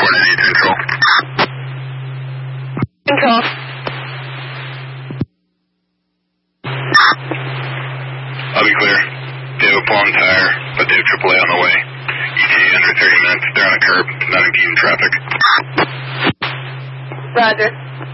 Control. Control. I'll be clear. They have a blown tire, but they have AAA on the way. ETA under 30 minutes. They're on a curb, not impeding traffic. Roger.